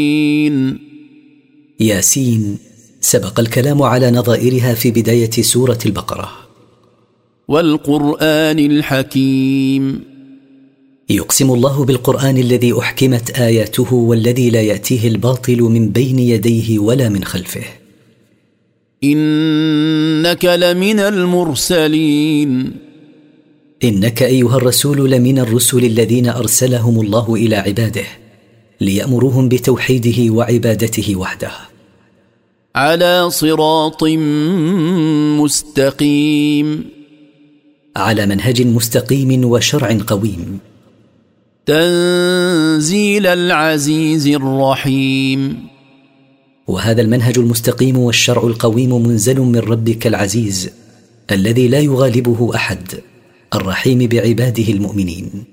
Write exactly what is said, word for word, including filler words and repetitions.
ياسين سبق الكلام على نظائرها في بداية سورة البقرة. والقرآن الحكيم، يقسم الله بالقرآن الذي أحكمت آياته والذي لا يأتيه الباطل من بين يديه ولا من خلفه. إنك لمن المرسلين، إنك أيها الرسول لمن الرسل الذين أرسلهم الله إلى عباده ليأمروهم بتوحيده وعبادته وحده. على صراط مستقيم، على منهج مستقيم وشرع قويم. تنزيل العزيز الرحيم، وهذا المنهج المستقيم والشرع القويم منزل من ربك العزيز الذي لا يغالبه أحد، الرحيم بعباده المؤمنين.